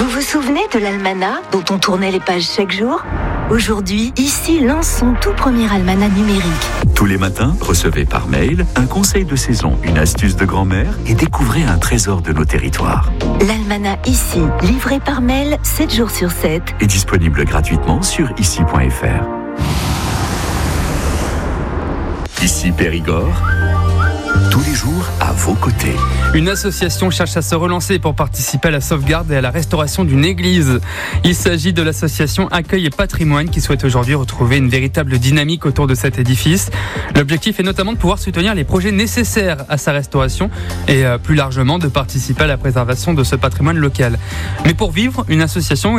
Vous vous souvenez de l'almanach dont on tournait les pages chaque jour ? Aujourd'hui, ici lance son tout premier almanach numérique. Tous les matins, recevez par mail un conseil de saison, une astuce de grand-mère et découvrez un trésor de nos territoires. L'almanach ici, livré par mail 7 jours sur 7. Est disponible gratuitement sur ici.fr. Ici Périgord, tous les jours à vos côtés. Une association cherche à se relancer pour participer à la sauvegarde et à la restauration d'une église. Il s'agit de l'association Accueil et Patrimoine qui souhaite aujourd'hui retrouver une véritable dynamique autour de cet édifice. L'objectif est notamment de pouvoir soutenir les projets nécessaires à sa restauration et plus largement de participer à la préservation de ce patrimoine local. Mais pour vivre, une association